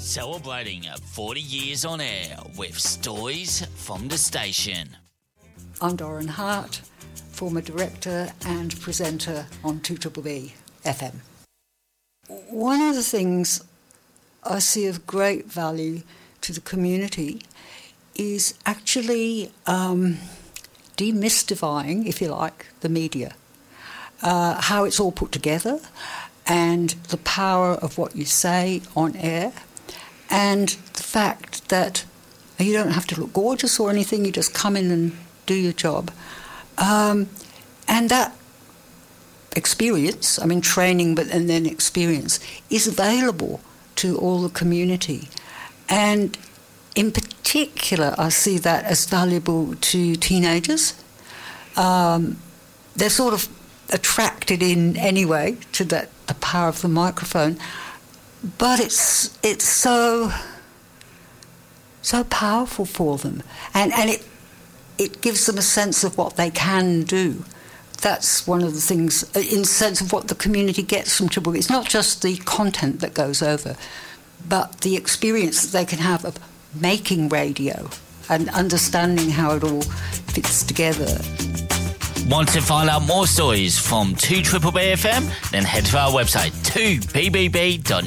Celebrating 40 years on air with stories from the station. I'm Doran Hart, former director and presenter on 2BBB FM. One of the things I see of great value to the community is actually demystifying, if you like, the media. How it's all put together and the power of what you say on air, and the fact that you don't have to look gorgeous or anything, you just come in and do your job. And that experience, training, and then experience, is available to all the community. And in particular, I see that as valuable to teenagers. They're sort of attracted in anyway to the power of the microphone, but it's so powerful for them, and it gives them a sense of what they can do. That's one of the things, in sense of what the community gets from Triple B. It's not just the content that goes over, but the experience that they can have of making radio and understanding how it all fits together. Want to find out more stories from 2BBB FM? Then head to our website, 2bbb.net.